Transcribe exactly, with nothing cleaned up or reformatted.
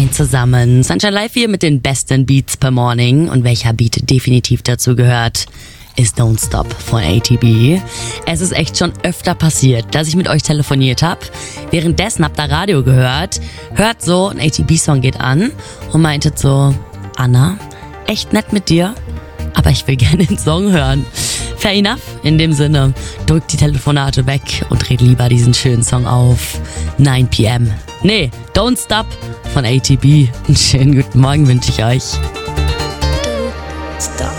Moin zusammen. Sunshine Live hier mit den besten Beats per Morning. Und welcher Beat definitiv dazu gehört, ist Don't Stop von A T B. Es ist echt schon öfter passiert, dass ich mit euch telefoniert habe. Währenddessen habt ihr Radio gehört, hört so, ein A T B-Song geht an und meintet so, Anna, echt nett mit dir, aber ich will gerne den Song hören. Fair enough. In dem Sinne, drückt die Telefonate weg und dreht lieber diesen schönen Song auf neun p m Nee, Don't Stop von A T B. Einen schönen guten Morgen wünsche ich euch. Don't stop.